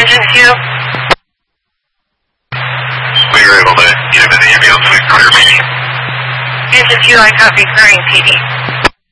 Engine 2? We were able to get him in the ambulance. We clear meeting. Engine 2, I copy, clearing PD.